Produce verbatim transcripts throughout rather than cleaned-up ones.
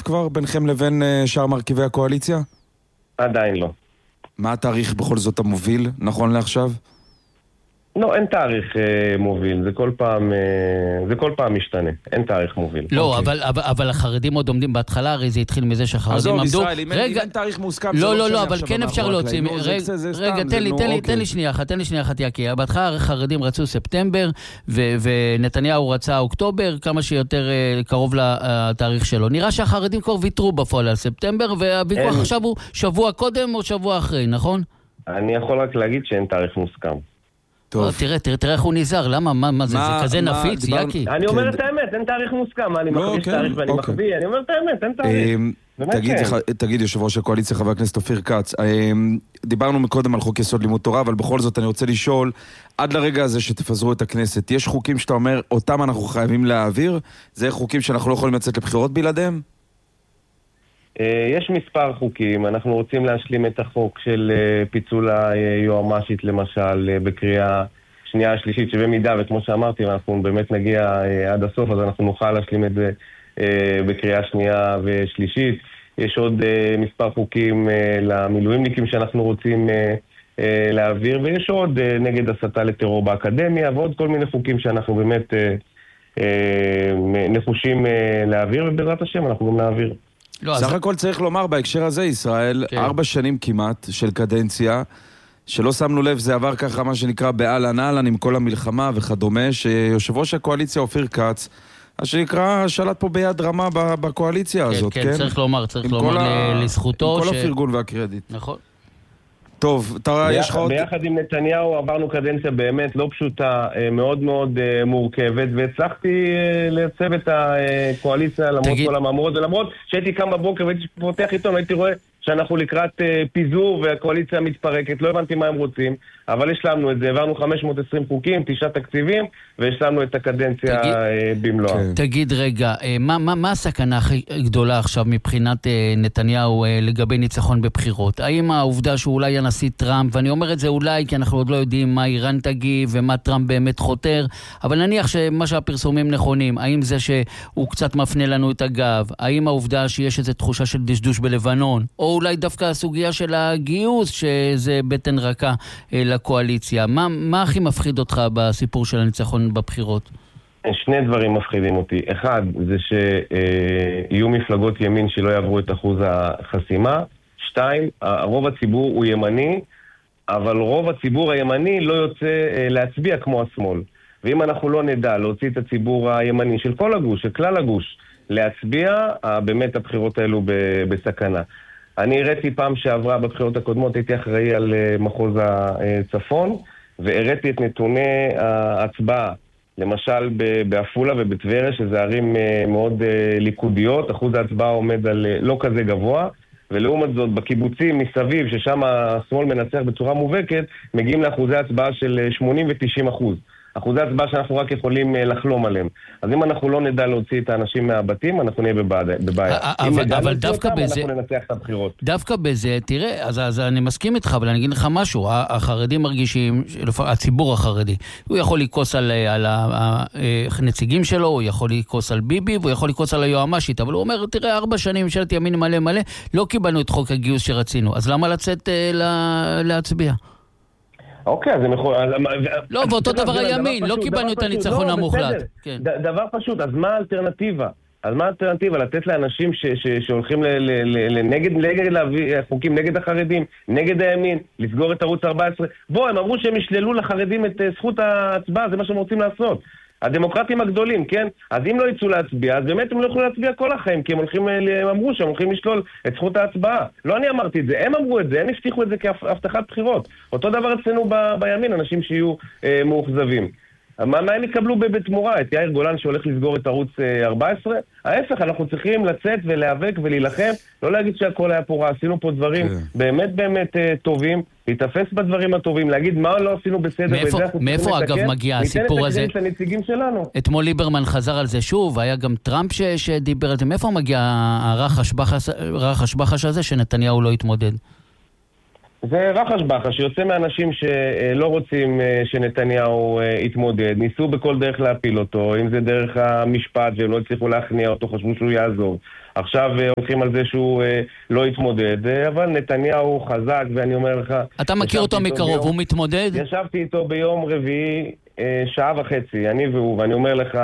כבר ביניכם לבין שאר מרכיבי הקואליציה? עדיין לא. מה התאריך בכל זאת המוביל, נכון לעכשיו? לא, אין תאריך אה, מוביל, זה כל פעם אה, זה כל פעם משתנה, אין תאריך מוביל. לא, okay. אבל, אבל, אבל החרדים עוד עומדים בהתחלה, הרי זה התחיל מזה שהחרדים עמדו... עזוב, ישראל, אם רגע... אין תאריך מוסכם, לא, לא, לא, אבל כן אפשר להוציא... רגע, רגע, תן לי, תן לי, תן לי שנייה אחת, תן לי שנייה אחת, יקי. בהתחלה החרדים רצו ספטמבר, ו- ונתניהו רצה אוקטובר, כמה שיותר uh, קרוב לתאריך שלו. נראה שהחרדים כבר ויתרו בפועל על ספטמבר, והוויכוח אין... עכשיו הוא שבוע קודם או שבוע אחרי, נכון? אני יכול רק להגיד שאין תאריך מוסכם. טוב. תראה, תראה, תראה איך הוא נזהר, למה, מה, מה זה, זה כזה נפיץ, יקי? אני אומר את האמת, אין תאריך מוסכם, אני מחביש תאריך ואני מחביא, אני אומר את האמת, אין תאריך. תגיד, יושב ראש הקואליציה, חבר הכנסת אופיר כץ, דיברנו מקודם על חוק יסוד לימוד תורה, אבל בכל זאת אני רוצה לשאול, עד לרגע הזה שתפזרו את הכנסת, יש חוקים שאתה אומר, אותם אנחנו חייבים להעביר? זה חוקים שאנחנו לא יכולים לצאת לבחירות בלעדיהם? יש מספר חוקים, אנחנו רוצים להשלים את החוק של פיצול היועמ"שית למשל בקריאה שנייה שלישית, שבמידה וכמו שאמרתי אנחנו באמת נגיע עד הסוף, אז אנחנו נוכל להשלים את זה בקריאה שנייה ושלישית. יש עוד מספר חוקים למילואימניקים שאנחנו רוצים להעביר, ויש עוד נגד הסתה לטרור באקדמיה ועוד כל מיני חוקים שאנחנו באמת נחושים להעביר, ובעזרת השם אנחנו גם נעביר. סך הכל צריך לומר בהקשר הזה, ישראל, ארבע שנים כמעט של קדנציה, שלא שמנו לב, זה עבר ככה מה שנקרא באלן אלן עם כל המלחמה וכדומה, שיושב ראש הקואליציה אופיר כץ, מה שנקרא שלט פה ביד רמה בקואליציה הזאת, כן? כן, צריך לומר, צריך לומר לזכותו. עם כל הפרגון והקרדיט. נכון. טוב, תראה, יש לך עוד... ביחד עם נתניהו עברנו קדנציה באמת לא פשוטה, מאוד מאוד מורכבת, והצלחתי לייצב את הקואליציה למרות כל המאמרות, ולמרות שהייתי קם בבוקר והייתי פותח עיתון, הייתי רואה שאנחנו לקראת פיזור והקואליציה מתפרקת, לא הבנתי מה הם רוצים, אבל השלמנו את זה, העברנו חמש מאות ועשרים חוקים, תשעה תקציבים, והשלמנו את הקדנציה במלואה. תגיד רגע, מה הסכנה הכי גדולה עכשיו מבחינת נתניהו לגבי ניצחון בבחירות? האם העובדה שאולי הנשיא טראמפ, ואני אומר את זה אולי כי אנחנו עוד לא יודעים מה איראן תגיב ומה טראמפ באמת חותר, אבל נניח שמה שהפרסומים נכונים, האם זה שהוא קצת מפנה לנו את הגב, האם העובדה שיש איזו תחושה של דשדוש בלבנון, או אולי דווקא הסוגיה של הגיוס, שזה בטן רכה לקואליציה. מה, מה הכי מפחיד אותך בסיפור של הניצחון בבחירות? שני דברים מפחידים אותי. אחד, זה שיהיו מפלגות ימין שלא יעברו את אחוז החסימה. שתיים, רוב הציבור הוא ימני, אבל רוב הציבור הימני לא יוצא להצביע כמו השמאל. ואם אנחנו לא נדע להוציא את הציבור הימני של כל הגוש, של כלל הגוש, להצביע, באמת הבחירות האלו בסכנה. אני הראיתי פעם שעברה בבחירות הקודמות, הייתי אחראי על מחוז הצפון, והראיתי את נתוני ההצבעה, למשל באפולה ובטבריה, שזה ערים מאוד ליכודיות, אחוז ההצבעה עומד על לא כזה גבוה, ולעומת זאת בקיבוצים מסביב, ששם השמאל מנצח בצורה מובהקת, מגיעים לאחוזי הצבעה של שמונים ו-תשעים אחוז. אחוזי הצבעה שאנחנו רק יכולים לחלום עליהם. אז אם אנחנו לא נדע להוציא את האנשים מהבתים, אנחנו נהיה בבעיה. אבל דווקא בזה... אנחנו ננצח את הבחירות. דווקא בזה, תראה, אז אני מסכים איתך, אבל אני אגיד לך משהו. החרדים מרגישים, הציבור החרדי, הוא יכול לקוס על הנציגים שלו, הוא יכול לקוס על ביבי, והוא יכול לקוס על היועמ"שית, אבל הוא אומר, תראה, ארבע שנים ממשלת ימין מלא מלא, לא קיבלנו את חוק הגיוס שרצינו. אז למה לצאת להצביע? אוקיי, אז הם יכולים... לא, ואותו דבר הימין, לא קיבלנו את הניצחון המוחלט. דבר פשוט, אז מה האלטרנטיבה? אז מה האלטרנטיבה? לתת לאנשים שהולכים נגד להביא חוקים, נגד החרדים, נגד הימין, לסגור את ערוץ ארבע עשרה. בוא, הם אמרו שהם ישללו לחרדים את זכות ההצבעה, זה מה שהם רוצים לעשות. הדמוקרטים הגדולים, כן? אז אם לא יצאו להצביע, אז באמת הם לא יכולים להצביע כל החיים, כי הם הולכים, הם אמרו שהם הולכים לשלול את זכות ההצבעה. לא אני אמרתי את זה, הם אמרו את זה, הם הבטיחו את זה כהבטחת בחירות. אותו דבר אצלנו ב- בימין, אנשים שיהיו אה, מאוכזבים. מה, מה הם יקבלו בתמורה? את יאיר גולן שהולך לסגור את ערוץ ארבע עשרה? ההפך, אנחנו צריכים לצאת ולהיאבק ולהילחם, לא להגיד שהכל היה פה רע, עשינו פה דברים באמת באמת טובים, להתאפס בדברים הטובים, להגיד מה לא עשינו בסדר. מאיפה, מאיפה אגב מגיע הסיפור הזה? ניתן את הנציגים שלנו. אתמול ליברמן חזר על זה שוב, היה גם טראמפ ש- שדיבר על זה. מאיפה מגיע הרחש בחש, הרחש בחש הזה שנתניהו לא התמודד? זה רחש בחש שיוצא מאנשים שלא רוצים שנתניהו יתמודד, ניסו בכל דרך להפיל אותו, אם זה דרך המשפט והם לא הצליחו להכניע אותו, חשבו שהוא יעזוב. עכשיו הולכים על זה שהוא לא יתמודד, אבל נתניהו חזק, ואני אומר לך... אתה מכיר אותו מקרוב, ביום, הוא מתמודד? ישבתי איתו ביום רביעי שעה וחצי, אני והוא, ואני אומר לך,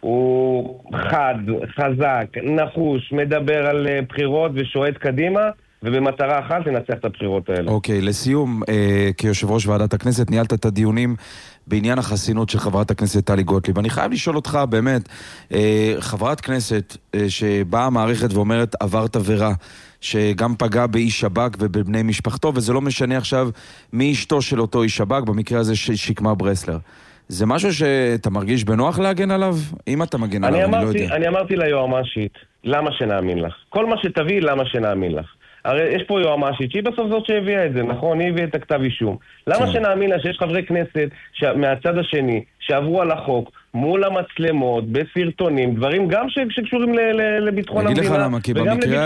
הוא חד, חזק, נחוש, מדבר על בחירות ושועט קדימה, ובמטרה אחת לנצח את הבחירות האלה. אוקיי, לסיום, אה, כיושב ראש ועדת הכנסת, ניהלת את הדיונים בעניין החסינות של חברת הכנסת טלי גוטליב. אני חייב לשאול אותך, באמת, אה, חברת כנסת אה, שבאה המערכת ואומרת עברת עבירה, שגם פגע באיש שב"כ ובבני משפחתו, וזה לא משנה עכשיו מי אשתו של אותו איש שב"כ, במקרה הזה שקמה ברסלר. זה משהו שאתה מרגיש בנוח להגן עליו? אם אתה מגן עליו, אני, אני לא יודע. אני אמרתי ליועמ"שית, למה שנאמין לך? כל מה שתביא, למה שנאמין לך? הרי יש פה יועמ"שית שהיא בסוף זאת שהביאה את זה, נכון? היא הביאה את הכתב אישום. למה שנאמין לה שיש חברי כנסת מהצד השני שעברו על החוק מול המצלמות, בסרטונים, דברים גם שקשורים לביטחון המדינה. אני אגיד לך למה, כי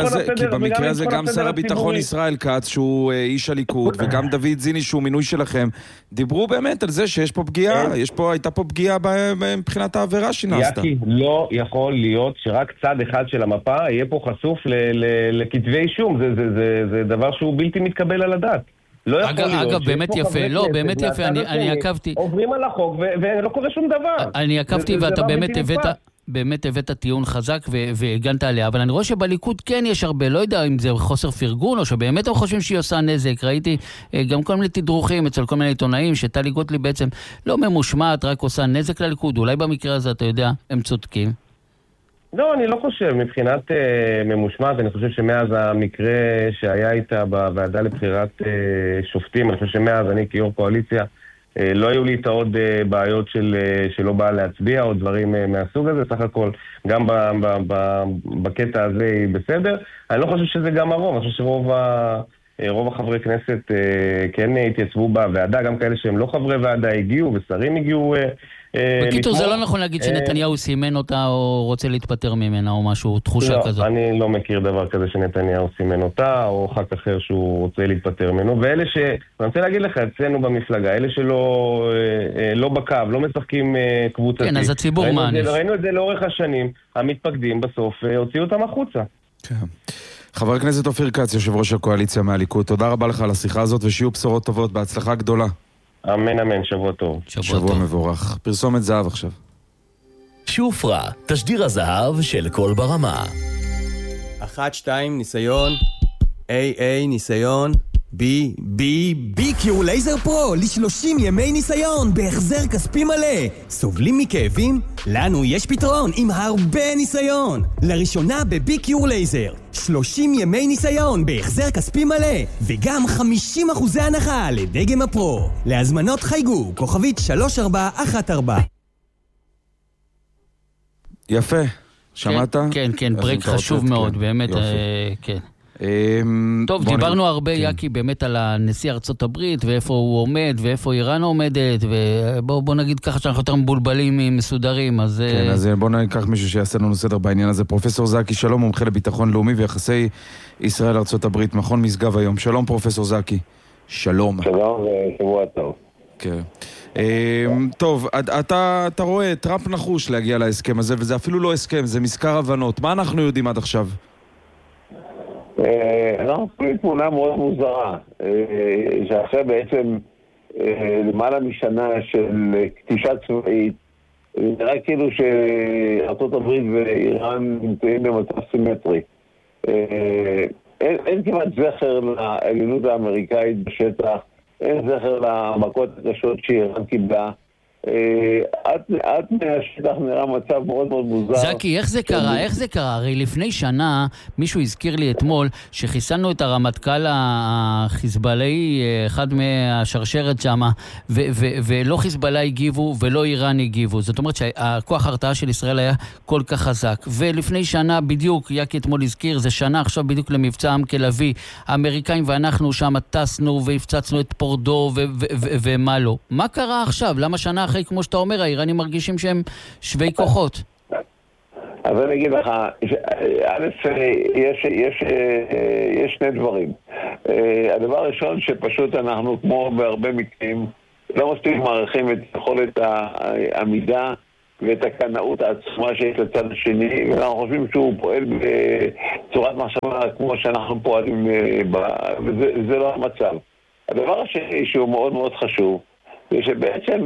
במקרה הזה גם שר הביטחון ישראל כץ, שהוא איש הליכוד, וגם דוד זיני, שהוא מינוי שלכם, דיברו באמת על זה שיש פה פגיעה, הייתה פה פגיעה מבחינת העבירה שנעשתה. יאקי, לא יכול להיות שרק צד אחד של המפה יהיה פה חשוף לכתבי אישום. זה דבר שהוא בלתי מתקבל על הדעת. לא אגב, אגב, באמת יפה, לא, באמת יפה, אני, אני עקבתי. עוברים על החוק ולא קורה שום דבר. אני עקבתי ואתה באמת הבאת, באמת הבאת טיעון חזק והגנת עליה, אבל אני רואה שבליכוד כן יש הרבה, לא יודע אם זה חוסר פרגון או שבאמת הם חושבים שהיא עושה נזק. ראיתי גם כל מיני תדרוכים אצל כל מיני עיתונאים שטלי גוטליב בעצם לא ממושמעת, רק עושה נזק לליכוד. אולי במקרה הזה, אתה יודע, הם צודקים. לא, אני לא חושב. מבחינת uh, ממושמעת, אני חושב שמאז המקרה שהיה איתה בוועדה לבחירת uh, שופטים, אני חושב שמאז אני כיו"ר קואליציה, uh, לא היו לי את העוד uh, בעיות של, uh, שלא באה להצביע או דברים uh, מהסוג הזה. סך הכל, גם ב, ב, ב, בקטע הזה היא בסדר. אני לא חושב שזה גם הרוב. אני חושב שרוב ה, רוב החברי כנסת uh, כן התייצבו בוועדה, גם כאלה שהם לא חברי ועדה הגיעו ושרים הגיעו... Uh, בקיצור, זה לא נכון להגיד שנתניהו סימן אותה או רוצה להתפטר ממנה או משהו, תחושה כזאת. אני לא מכיר דבר כזה שנתניהו סימן אותה או ח"כ אחר שהוא רוצה להתפטר ממנו. ואלה ש... אני רוצה להגיד לך, אצלנו במפלגה, אלה שלא בקו, לא משחקים קבוצתי. כן, אז הציבור מעניש. ראינו את זה לאורך השנים, המתפקדים בסוף הוציאו אותם החוצה. כן. חבר הכנסת אופיר כץ, יושב ראש הקואליציה מהליכוד, תודה רבה לך על השיחה הזאת ושיהיו בשורות טובות, בהצלחה גדולה. אמן אמן, שבוע טוב. שבוע, שבוע טוב. מבורך. פרסומת זהב עכשיו. שופרה, תשדיר הזהב של כל ברמה. אחת, שתיים, ניסיון. איי, איי, ניסיון. בי, בי, בי-קיור לייזר פרו, ל-שלושים ימי ניסיון, בהחזר כספי מלא. סובלים מכאבים? לנו יש פתרון עם הרבה ניסיון. לראשונה בבי-קיור לייזר. שלושים ימי ניסיון, בהחזר כספי מלא, וגם חמישים אחוזי הנחה לדגם הפרו. להזמנות חייגו, כוכבית שלוש ארבע אחת ארבע. יפה, שמעת? כן, כן, כן, ברק חשוב מאוד, באמת, כן. טוב, דיברנו הרבה, יאקי, באמת על הנשיא ארצות הברית, ואיפה הוא עומד, ואיפה איראן עומדת, ובוא נגיד ככה שאנחנו יותר מבולבלים מסודרים, אז... כן, אז בוא ניקח מישהו שיעשה לנו סדר בעניין הזה. פרופסור זקי, שלום, מומחה לביטחון לאומי ויחסי ישראל ארצות הברית, מכון משגב היום. שלום, פרופסור זקי. שלום. שלום ושבוע טוב. כן. טוב, אתה רואה, טראמפ נחוש להגיע להסכם הזה, וזה אפילו לא הסכם, זה מזכר הבנות. מה אנחנו יודעים עד עכשיו? אנחנו רואים תמונה מאוד מוזרה, שאחרי בעצם למעלה משנה של קטישה צבאית, נראה כאילו שארצות הברית ואיראן נמצאים במצב סימטרי. אין, אין כמעט זכר לעליונות האמריקאית בשטח, אין זכר למכות הקשות שאיראן קיבלה. עד מהשטח נראה מצב מאוד מאוד מוזר. זקי, איך זה קרה? איך זה קרה? הרי לפני שנה מישהו הזכיר לי אתמול שחיסלנו את הרמטכ"ל החיזבאללי, אחד מהשרשרת שם, ולא חיזבאללה הגיבו ולא איראן הגיבו. זאת אומרת שהכוח ההרתעה של ישראל היה כל כך חזק. ולפני שנה בדיוק, יאקי אתמול הזכיר, זה שנה עכשיו בדיוק למבצע עם כלבי. האמריקאים ואנחנו שם טסנו והפצצנו את פורדו ומה לא. מה קרה עכשיו? למה שנה אחרי, כמו שאתה אומר, האיראנים מרגישים שהם שווי כוחות? אז אני אגיד לך, א', יש, יש, יש שני דברים. הדבר הראשון שפשוט אנחנו, כמו בהרבה מקרים, לא מספיק מעריכים את יכולת העמידה ואת הקנאות העצמה שיש לצד השני, ואנחנו חושבים שהוא פועל בצורת מחשבה כמו שאנחנו פועלים, וזה זה לא המצב. הדבר השני שהוא מאוד מאוד חשוב, זה שבעצם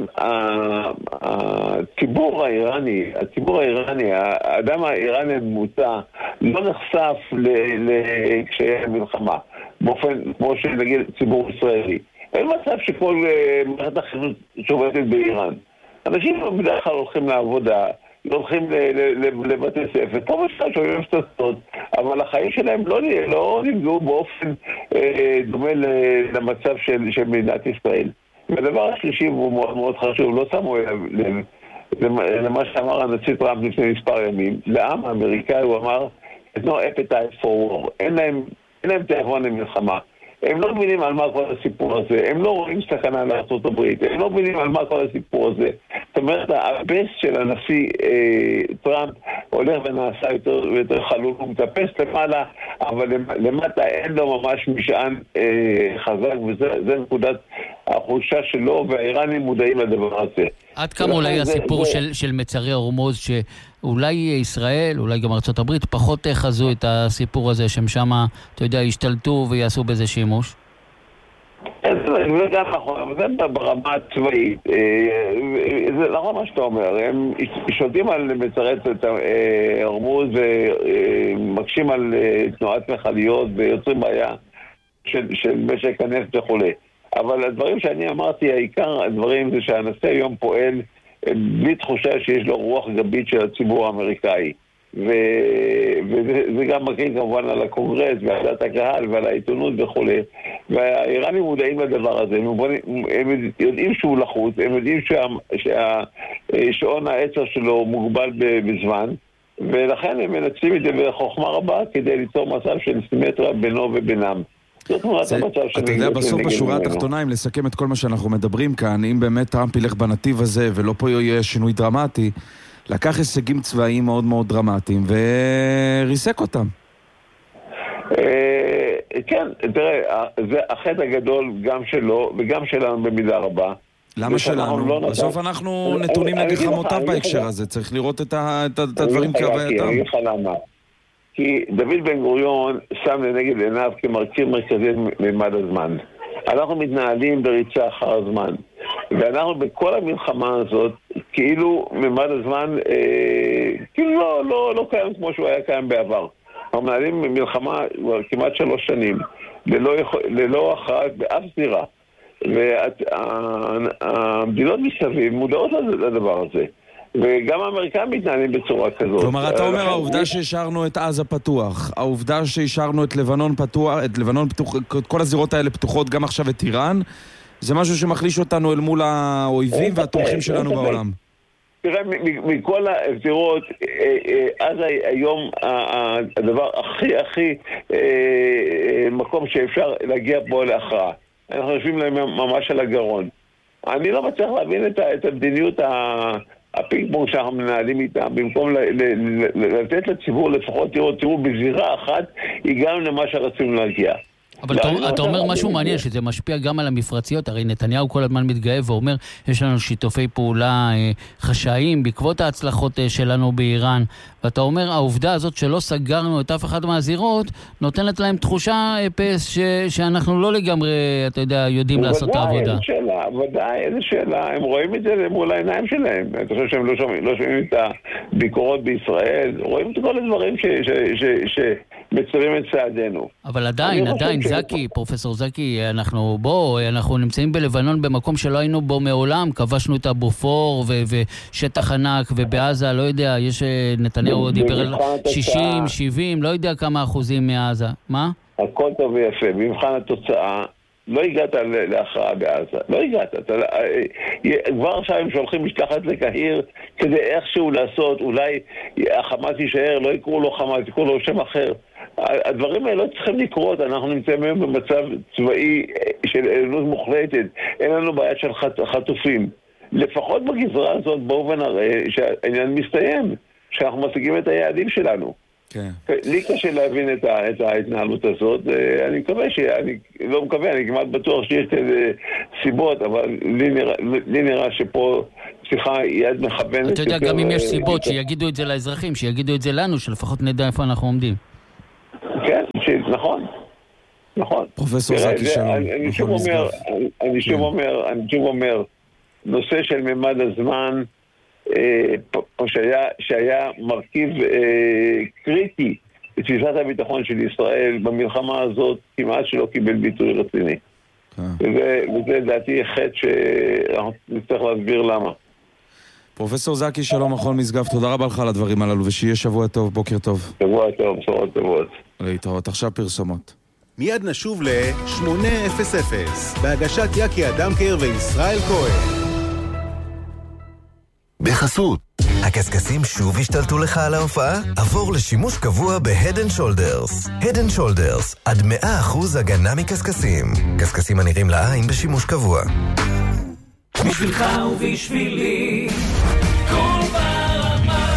הציבור האיראני, הציבור האיראני, האדם האיראני הממוצע, לא נחשף לקשיי המלחמה, באופן, כמו שנגיד ציבור ישראלי. אין מצב שכל מערכת החינוך שעובדת באיראן. אנשים בדרך כלל הולכים לעבודה, הולכים לבתי ספר, פה משהו שומעים שתסות, אבל החיים שלהם לא, לא נפגעו באופן אה, דומה למצב של, של מדינת ישראל. והדבר השלישי הוא מאוד מאוד חשוב, לא שמו לב למה שאמר הנשיא טראמפ לפני מספר ימים. לעם האמריקאי הוא אמר, no appetite for war, אין להם, אין להם תיאבון למלחמה. הם לא מבינים על מה כל הסיפור הזה, הם לא רואים סכנה לארצות הברית, הם לא מבינים על מה כל הסיפור הזה. זאת אומרת, הבס של הנשיא אה, טראמפ הולך ונעשה יותר ויותר חלול, הוא מטפס למעלה, אבל למטה אין לו ממש משען אה, חזק, וזה נקודת החולשה שלו, והאיראנים מודעים לדבר הזה. עד כמה אולי הסיפור זה... של, של מצרי הרמוז, שאולי ישראל, אולי גם ארצות הברית, פחות חזו את הסיפור הזה, שהם שמה, אתה יודע, ישתלטו ויעשו בזה שימוש? זה גם נכון, אבל זה ברמה הצבאית. זה נכון מה שאתה אומר, הם שולטים על מצרי הרמוז ומקשים על תנועת מכליות ויוצרים בעיה של, של משק הנפט וכו'. אבל הדברים שאני אמרתי, העיקר הדברים זה שהנשיא היום פועל בלי תחושה שיש לו רוח גבית של הציבור האמריקאי. ו... וזה גם מגיע כמובן על הקונגרס ועל דת הקהל ועל העיתונות וכו'. והאיראנים מודעים לדבר הזה, הם, הם יודעים שהוא לחוץ, הם יודעים שהשעון שה... העצר שלו מוגבל בזמן, ולכן הם מנצלים את זה בחוכמה רבה כדי ליצור מצב של סימטריה בינו ובינם. אתה יודע, בסוף בשורה התחתונה, אם לסכם את כל מה שאנחנו מדברים כאן, אם באמת טראמפ ילך בנתיב הזה ולא פה יהיה שינוי דרמטי, לקח הישגים צבאיים מאוד מאוד דרמטיים וריסק אותם. כן, תראה, זה החטא הגדול גם שלו וגם שלנו במידה רבה. למה שלנו? בסוף אנחנו נתונים לגחמותיו בהקשר הזה, צריך לראות את הדברים כהווייתם. אני אגיד לך למה. כי דוד בן גוריון שם לנגד עיניו כמרכיב מרכזי ממד הזמן. אנחנו מתנהלים בריצה אחר הזמן. ואנחנו בכל המלחמה הזאת, כאילו ממד הזמן, אה, כאילו לא, לא, לא קיים כמו שהוא היה קיים בעבר. אנחנו מנהלים מלחמה כמעט שלוש שנים, ללא, ללא הכרעה באף זירה. והמדינות מסביב מודעות לדבר הזה. וגם האמריקאים מתנהלים בצורה כזאת. כלומר, אתה אומר, העובדה שהשארנו את עזה פתוח, העובדה שהשארנו את לבנון פתוח, את לבנון פתוח, את כל הזירות האלה פתוחות, גם עכשיו את איראן, זה משהו שמחליש אותנו אל מול האויבים והתומכים שלנו בעולם. תראה, מכל הזירות, עזה היום הדבר הכי הכי מקום שאפשר להגיע בו להכרעה. אנחנו יושבים להם ממש על הגרון. אני לא מצליח להבין את המדיניות הפינג פונג שאנחנו מנהלים איתם, במקום לתת לציבור לפחות, תראו, תראו, בזירה אחת הגענו למה שרצינו להגיע. אבל אתה אומר משהו מעניין, שזה משפיע גם על המפרציות, הרי נתניהו כל הזמן מתגאה ואומר, יש לנו שיתופי פעולה חשאיים בעקבות ההצלחות שלנו באיראן, ואתה אומר, העובדה הזאת שלא סגרנו את אף אחד מהזירות, נותנת להם תחושה פס שאנחנו לא לגמרי, אתה יודע, יודעים לעשות את העבודה. איזה שאלה, ודאי, איזה שאלה, הם רואים את זה מול העיניים שלהם, אתה חושב שהם לא שומעים את הביקורות בישראל, רואים את כל הדברים שמצרים את צעדינו. אבל עדיין, עדיין, זקי, פרופסור זקי, אנחנו בוא, אנחנו נמצאים בלבנון במקום שלא היינו בו מעולם, כבשנו את הבופור ושטח ענק, ובעזה, לא יודע, יש נתניהו דיבר על שישים, שבעים, לא יודע כמה אחוזים מעזה. מה? הכל טוב ויפה. במבחן התוצאה, לא הגעת להכרעה בעזה. לא הגעת. כבר עכשיו הם שולחים משלחת לקהיר כדי איכשהו לעשות, אולי החמאס יישאר, לא יקראו לו חמאס, יקראו לו שם אחר. הדברים האלה לא צריכים לקרות, אנחנו נמצאים היום במצב צבאי של עליונות מוחלטת, אין לנו בעיה של חטופים. לפחות בגזרה הזאת בואו ונראה שהעניין מסתיים, שאנחנו משיגים את היעדים שלנו. כן. לי קשה להבין את, ה, את ההתנהלות הזאת. אני מקווה ש... אני לא מקווה, אני כמעט בטוח שיש איזה סיבות, אבל לי נראה, לי נראה שפה צריכה יד מכוונת. אתה יודע, גם אם יש סיבות, שיגידו את זה לאזרחים, שיגידו את זה לנו, שלפחות נדע איפה אנחנו עומדים. כן, נכון. נכון. פרופסור זקי שלום. אני שוב אומר, אני שוב אומר, אני שוב אומר, נושא של ממד הזמן, שהיה מרכיב קריטי בתפיסת הביטחון של ישראל במלחמה הזאת, כמעט שלא קיבל ביטוי רציני. וזה לדעתי חטא שאנחנו נצטרך להסביר למה. פרופסור זקי שלום, מכון משגב, תודה רבה לך על הדברים הללו, ושיהיה שבוע טוב, בוקר טוב. שבוע טוב, בשורות טובות. להתראות, עכשיו פרסומות. מיד נשוב ל-שמונה אפס אפס בהגשת יקי אדמקר וישראל כהן. בחסות. הקסקסים שוב השתלטו לך על ההופעה? עבור לשימוש קבוע ב-Head and Shoulders. Head and Shoulders, עד מאה אחוז הגנה מקסקסים. קסקסים הנראים לעין בשימוש קבוע. בשבילך ובשבילי, כל ברמה.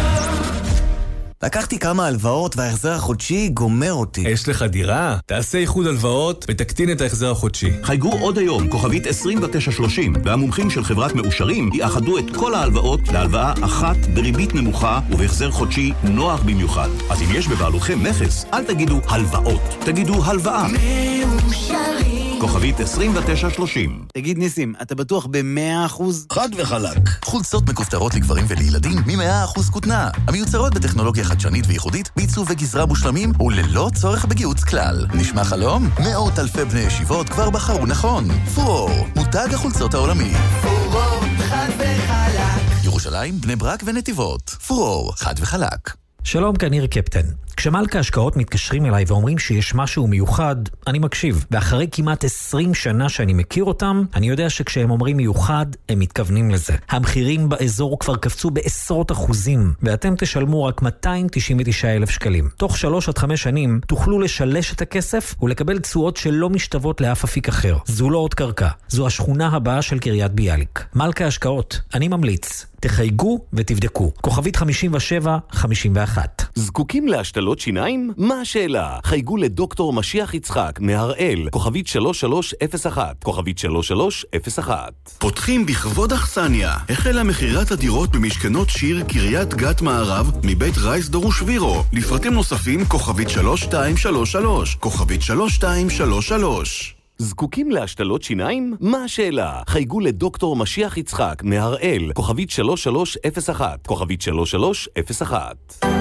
לקחתי כמה הלוואות וההחזר החודשי גומר אותי. יש לך דירה? תעשה איחוד הלוואות ותקטין את ההחזר החודשי. חייגו עוד היום, כוכבית עשרים ותשע שלושים, והמומחים של חברת מאושרים יאחדו את כל ההלוואות להלוואה אחת בריבית נמוכה ובהחזר חודשי נוח במיוחד. אז אם יש בבעלותכם נכס, אל תגידו הלוואות, תגידו הלוואה. מאושרים. כוכבית עשרים ותשע שלושים. תגיד ניסים, אתה בטוח ב-מאה אחוז? חד וחלק. חולצות מכופתרות לגברים ולילדים מ-מאה אחוז כותנה. המיוצרות בטכנולוגיה חדשנית וייחודית, בעיצוב וגזרה מושלמים וללא צורך בגיוץ כלל. נשמע חלום? מאות אלפי בני ישיבות כבר בחרו נכון. פורור, מותג החולצות העולמי. פורור, חד וחלק. ירושלים, בני ברק ונתיבות. פורור, חד וחלק. שלום, כאן ניר קפטן. כשמלכה השקעות מתקשרים אליי ואומרים שיש משהו מיוחד, אני מקשיב. ואחרי כמעט עשרים שנה שאני מכיר אותם, אני יודע שכשהם אומרים מיוחד, הם מתכוונים לזה. המחירים באזור כבר קפצו בעשרות אחוזים, ואתם תשלמו רק מאתיים תשעים ותשעה אלף שקלים. תוך שלוש עד חמש שנים תוכלו לשלש את הכסף ולקבל תשואות שלא משתוות לאף אפיק אחר. זו לא עוד קרקע, זו השכונה הבאה של קריית ביאליק. מלכה השקעות, אני ממליץ. תחייגו ותבדקו. כוכבית חמישים ושבע חמישים ואחת. זקוקים להשתלות שיניים? מה השאלה? חייגו לדוקטור משיח יצחק מהראל, כוכבית שלוש שלוש אפס אחת, כוכבית שלוש שלוש אפס אחת. פותחים בכבוד אכסניה. החלה מחירת הדירות במשכנות שיר קריית גת מערב מבית רייס דרוש וירו. לפרטים נוספים כוכבית שלוש שתיים שלוש שלוש, כוכבית שלוש שתיים שלוש שלוש. זקוקים להשתלות שיניים? מה השאלה? חייגו לדוקטור משיח יצחק מהראל, כוכבית שלוש שלוש אפס אחת, כוכבית שלוש שלוש אפס אחת.